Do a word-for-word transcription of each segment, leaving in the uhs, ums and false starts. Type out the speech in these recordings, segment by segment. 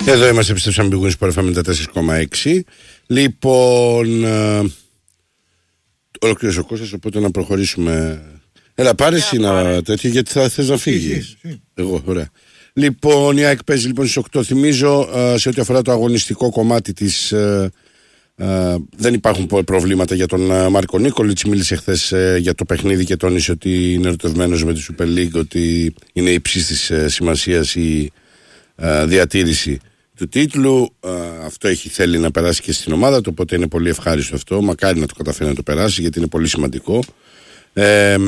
Εδώ είμαστε, επιστρέψαμε πηγούνι στο εφ τέσσερα κόμμα έξι. Λοιπόν, ε, ολοκλήρωσε ο Κώστας, οπότε να προχωρήσουμε. Έλα, πάρε εσύ να τέτοιο, γιατί θα θες να φύγεις. Εγώ, ωραία. Λοιπόν, η ΑΕΚ παίζει λοιπόν στις οκτώ. Θυμίζω, ε, σε ό,τι αφορά το αγωνιστικό κομμάτι της, ε, ε, δεν υπάρχουν προβλήματα για τον ε, Μάρκο Νίκολιτς. Μίλησε χθες ε, για το παιχνίδι και τόνισε ότι είναι ερωτευμένος με τη Super League, ότι είναι υψής της ε, σημασίας η ε, διατήρηση του τίτλου. Ε, αυτό έχει θέλει να περάσει και στην ομάδα του, οπότε είναι πολύ ευχάριστο αυτό. Μακάρι να το καταφέρει να το περάσει, γιατί είναι πολύ σημαντικό. Ε,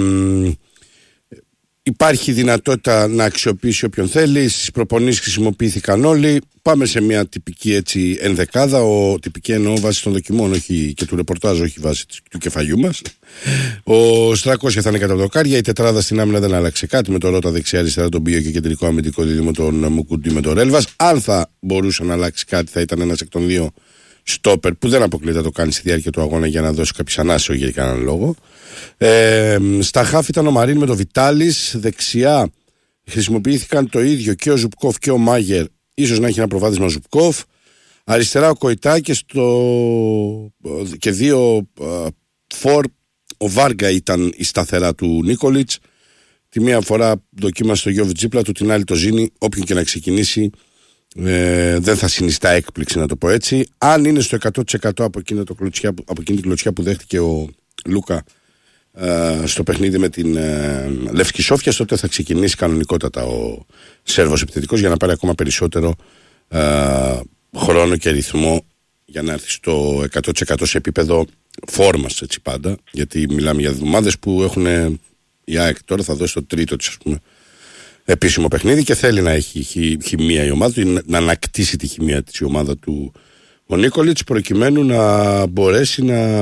Υπάρχει δυνατότητα να αξιοποιήσει όποιον θέλει. Στις προπονήσεις χρησιμοποιήθηκαν όλοι. Πάμε σε μια τυπική έτσι ενδεκάδα. Ο τυπική εννοώ βάσει των δοκιμών, όχι και του ρεπορτάζ, όχι βάσει του κεφαλιού μας. Ο Στρακόσια θα είναι κατά το δοκάρια. Η τετράδα στην άμυνα δεν άλλαξε κάτι. Με το Ρώτα δεξιά-αριστερά, τον Μπίο και κεντρικό αμυντικό δίδυμο, τον Μουκουντή με τον Ρέλβας. Αν θα μπορούσε να αλλάξει κάτι, θα ήταν ένας εκ των δύο στόπερ που δεν αποκλείται να το κάνει στη διάρκεια του αγώνα για να δώσει κάποιες ανάσεω για κανέναν λόγο. Ε, στα χάφ ήταν ο Μαρίν με το Βιτάλης. Δεξιά χρησιμοποιήθηκαν το ίδιο και ο Ζουπκόφ και ο Μάγερ. Ίσως να έχει ένα προβάδισμα ο Ζουπκόφ. Αριστερά ο Κοϊτά και, στο... και δύο φορ. Ο Βάργα ήταν η σταθερά του Νίκολιτς. Τη μία φορά δοκίμασε το Γιώβιτ Τζίπλα του, την άλλη το Ζήνη. Όποιον και να ξεκινήσει ε, δεν θα συνιστά έκπληξη, να το πω έτσι. Αν είναι στο εκατό τοις εκατό από εκείνη, το κλωτσιά, από εκείνη την κλωτσιά που δέχτηκε ο Λούκα Uh, στο παιχνίδι με την uh, Λευκή Σόφια, τότε θα ξεκινήσει κανονικότατα ο Σέρβος επιθετικός για να πάρει ακόμα περισσότερο uh, χρόνο και ρυθμό για να έρθει στο εκατό τοις εκατό σε επίπεδο φόρμας, έτσι πάντα, γιατί μιλάμε για ομάδες που έχουν, η ΑΕΚ τώρα θα δώσει το τρίτο της, ας πούμε, επίσημο παιχνίδι και θέλει να έχει χει, χημεία η ομάδα του, να ανακτήσει τη χημεία της η ομάδα του ο Νίκολιτς, προκειμένου να μπορέσει να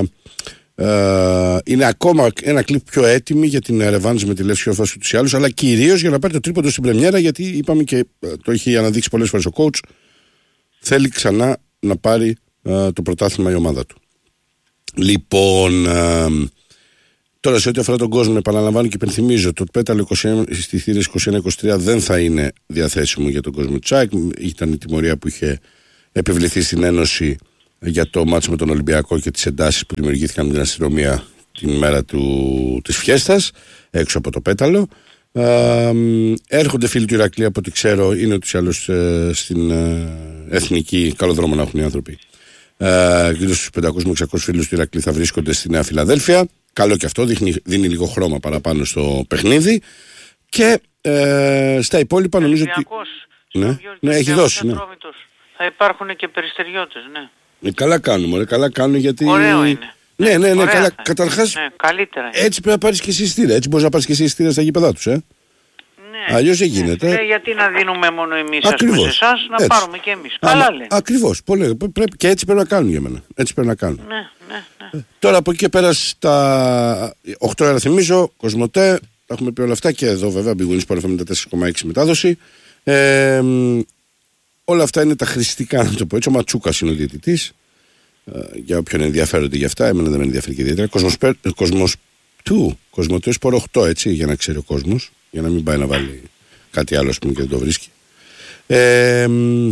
Uh, είναι ακόμα ένα κλιπ πιο έτοιμη για την ρεβάνς με τη Λεύσκη Όφαση ούτως ή άλλως, αλλά κυρίως για να πάρει το τρίποντο στην πρεμιέρα, γιατί είπαμε και uh, το έχει αναδείξει πολλές φορές ο coach, θέλει ξανά να πάρει uh, το πρωτάθλημα η ομάδα του. Λοιπόν, uh, τώρα σε ό,τι αφορά τον κόσμο, επαναλαμβάνω και υπενθυμίζω, το πέταλο είκοσι ένα, στις θύρες είκοσι ένα είκοσι τρία δεν θα είναι διαθέσιμο για τον κόσμο Τσάκ. Ήταν η τιμωρία που είχε επιβληθεί στην Ένωση για το μάτσο με τον Ολυμπιακό και τις εντάσεις που δημιουργήθηκαν με την αστυνομία την μέρα του, της φιέστας έξω από το πέταλο. Ε, έρχονται φίλοι του Ηρακλή, από ό,τι ξέρω, είναι ούτως ή άλλως ε, στην ε, εθνική, καλό δρόμο να έχουν οι άνθρωποι. Ε, γύρω στους πεντακόσιους με εξακόσιους φίλους του Ηρακλή θα βρίσκονται στη Νέα Φιλαδέλφια. Καλό και αυτό, δείχνει, δίνει λίγο χρώμα παραπάνω στο παιχνίδι. Και ε, στα υπόλοιπα νομίζω ότι... Ναι, ναι, έχει δώσει. Ναι. Θα υπάρχουν και περιστεριώτες, ναι. Ε, καλά κάνουμε, ωραία, καλά κάνουν γιατί... Ωραίο είναι. Ναι, ναι, ναι, Ωραία καλά. Καταρχάς, ναι, καλύτερα είναι. έτσι πρέπει να πάρεις και εσύ εισιτήρια. Έτσι μπορείς να πάρεις και εσύ εισιτήρια στα γήπεδά τους, ε. Ναι. Αλλιώς δεν γίνεται. Ναι, γιατί να δίνουμε μόνο εμείς, ας πούμε, σε εσάς, να έτσι πάρουμε και εμείς. Άμα, καλά λέει. Ακριβώς, πολύ. Πρέπει, και έτσι πρέπει να κάνουν για μένα. Έτσι πρέπει να κάνουν. Ναι, ναι, ναι. Τώρα από εκεί και πέρα στα οκτώ ώρα θυμίζω, Κοσμοτέ, τα έχουμε πει όλα αυτά και εδώ βέβαια, Big Win Sport εφ εμ τέσσερα κόμμα έξι μετάδοση. Ε, όλα αυτά είναι τα χρηστικά, να το πω έτσι. Ο Ματσούκας είναι ο διαιτητής. Για όποιον ενδιαφέρονται για αυτά, εμένα δεν με ενδιαφέρει και ιδιαίτερα. Κοσμos του, Κοσμοτέ Σπορ οκτώ, έτσι, για να ξέρει ο κόσμος, για να μην πάει να βάλει κάτι άλλο, ας πούμε, και δεν το βρίσκει. Ε,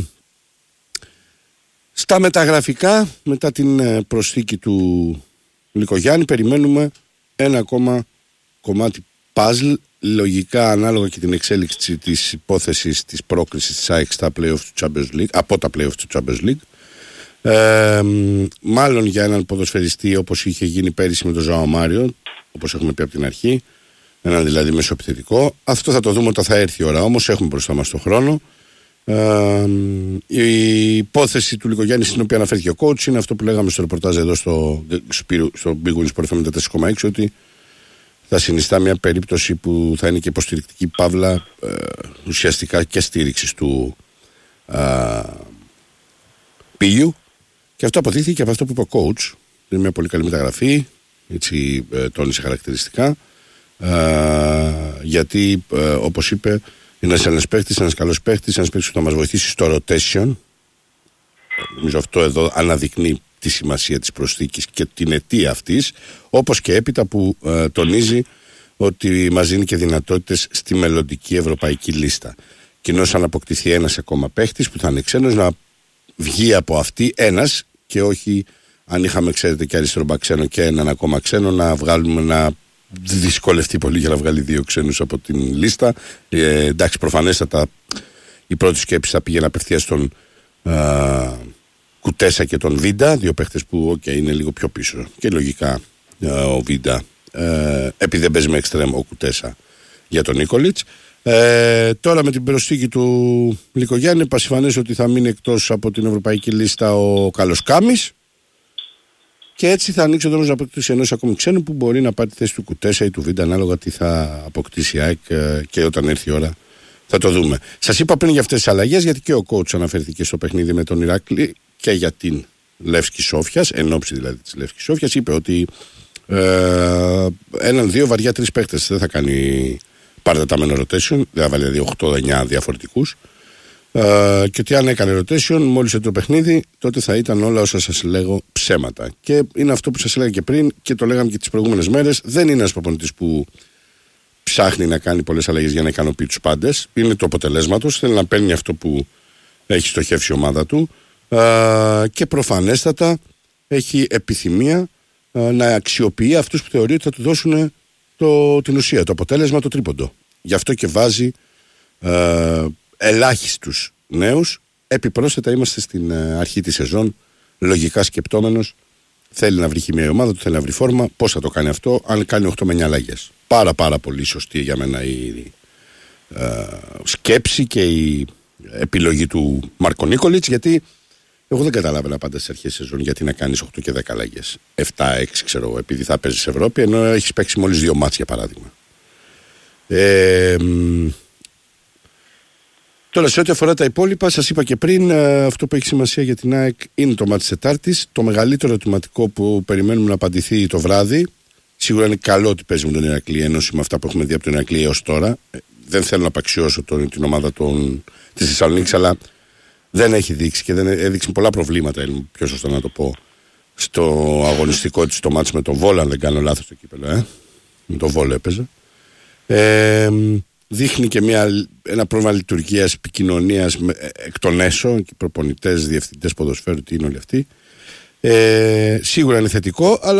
στα μεταγραφικά, μετά την προσθήκη του Λικογιάννη, περιμένουμε ένα ακόμα κομμάτι puzzle, λογικά ανάλογα και την εξέλιξη της υπόθεσης της πρόκρισης της ΑΕΚ στα play-off του Champions League, από τα play-off του Champions League. Ε, μάλλον για έναν ποδοσφαιριστή όπως είχε γίνει πέρυσι με τον Ζωάο Μάριο, όπως έχουμε πει από την αρχή, έναν δηλαδή μεσοεπιθετικό. Αυτό θα το δούμε όταν θα έρθει η ώρα, όμως έχουμε μπροστά μας τον χρόνο. Ε, η υπόθεση του Λικογιάννη, στην οποία αναφέρθηκε ο coach, είναι αυτό που λέγαμε στο ρεπορτάζ εδώ στο, στο Big Win Sport εφ εμ τέσσερα κόμμα έξι, ότι θα συνιστά μια περίπτωση που θα είναι και υποστηρικτική παύλα ε, ουσιαστικά και στήριξης του ε, Πίγιου. Και αυτό αποδείχθηκε από αυτό που είπε ο coach. Είναι μια πολύ καλή μεταγραφή. Έτσι ε, τόνισε χαρακτηριστικά. Ε, γιατί ε, όπως είπε, είναι ένας παίχτης, ένας καλός παίχτης, ένας παίχτης που θα μας βοηθήσει στο rotation. Νομίζω αυτό εδώ αναδεικνύει τη σημασία της προσθήκης και την αιτία αυτής. Όπως και έπειτα που ε, τονίζει ότι μας δίνει και δυνατότητες στη μελλοντική ευρωπαϊκή λίστα. κοινώς αν αποκτηθεί ένας ακόμα παίχτης που θα είναι ξένος, να βγει από αυτή ένας και όχι, αν είχαμε ξέρετε και αριστερό μπακ ξένο και έναν ακόμα ξένο, να βγάλουμε, να δυσκολευτεί πολύ για να βγάλει δύο ξένους από την λίστα. Ε, εντάξει, προφανέστατα η πρώτη σκέψη θα πήγαινε απευθείας στον α, Κουτέσα και τον Βίντα, δύο παίχτες που okay, είναι λίγο πιο πίσω και λογικά α, ο Βίντα ε, επειδή δεν παίζει με εξτρέμ ο Κουτέσα για τον Νίκολιτς. Ε, τώρα με την προσθήκη του Λικογιάννη πασιφανές ότι θα μείνει εκτός από την ευρωπαϊκή λίστα ο Καλοσκάμης και έτσι θα ανοίξει ο δρόμος να αποκτήσει ενός ακόμη ξένου που μπορεί να πάρει τη θέση του Κουτέσα ή του Βίντα ανάλογα τι θα αποκτήσει η ΑΕΚ και όταν έρθει η ώρα θα το δούμε. Σας είπα πριν για αυτές τις αλλαγές γιατί και ο coach αναφέρθηκε στο παιχνίδι με τον Ηράκλη και για την Λεύσκη Σόφιας, εν όψη δηλαδή της Λεύσκης Σόφιας, είπε ότι ε, έναν, δύο, βαριά τρεις παίκτες δεν θα κάνει παρατεταμένο rotation, δεν θα βάλει δηλαδή οκτώ εννιά διαφορετικούς ε, και ότι αν έκανε rotation μόλις το παιχνίδι τότε θα ήταν όλα όσα σας λέγω ψέματα. Και είναι αυτό που σας έλεγα και πριν και το λέγαμε και τις προηγούμενες μέρες, δεν είναι ένας προπονητής που ψάχνει να κάνει πολλές αλλαγές για να ικανοποιεί τους πάντες, είναι το αποτελέσματος, θέλει να παίρνει αυτό που έχει στοχεύσει η ομάδα του ε, και προφανέστατα έχει επιθυμία ε, να αξιοποιεί αυτούς που θεωρεί ότι θα του δώσουν το, την ουσία, το αποτέλεσμα, το τρίποντο. Γι' αυτό και βάζει ε, ελάχιστους νέους. Επιπρόσθετα είμαστε στην ε, αρχή της σεζόν, λογικά σκεπτόμενος, θέλει να βρει χημία η ομάδα του, θέλει να βρει φόρμα. Πώς θα το κάνει αυτό, αν κάνει οκτώ με εννιά αλλαγές. Πάρα πάρα πολύ σωστή για μένα η ε, σκέψη και η επιλογή του Μάρκο Νίκολιτς, γιατί εγώ δεν καταλάβαινα πάντα στις αρχές σεζόν γιατί να κάνεις οκτώ και δέκα αλλαγές. επτά έξι ξέρω εγώ, επειδή θα παίζεις Ευρώπη, ενώ έχεις παίξει μόλις δύο μάτς για παράδειγμα. Ε, τώρα σε ό,τι αφορά τα υπόλοιπα, σας είπα και πριν, αυτό που έχει σημασία για την ΑΕΚ είναι το μάτς της Τετάρτης. Το μεγαλύτερο ερωτηματικό που περιμένουμε να απαντηθεί το βράδυ. Σίγουρα είναι καλό ότι παίζει με τον Ηρακλή, ένωση με αυτά που έχουμε δει από τον Ηρακλή έως τώρα. Δεν θέλω να απαξιώσω τον, την ομάδα των, της Θεσσαλονίκης, αλλά δεν έχει δείξει και δεν έδειξε πολλά προβλήματα, είναι πιο σωστό να το πω, στο αγωνιστικό της το μάτς με τον Βόλο, αν δεν κάνω λάθος το κύπελο, ε? με τον Βόλο έπαιζε. Ε, δείχνει και μια, ένα πρόβλημα λειτουργίας, επικοινωνίας εκ των έσω, και προπονητές, διευθυντές ποδοσφαίρου, τι είναι όλοι αυτοί. Ε, σίγουρα είναι θετικό, αλλά